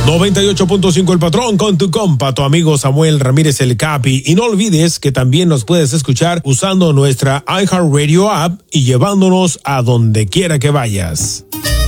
98.5 El Patrón con tu compa, tu amigo Samuel Ramírez el Capi. Y no olvides que también nos puedes escuchar usando nuestra iHeartRadio app y llevándonos a donde quiera que vayas.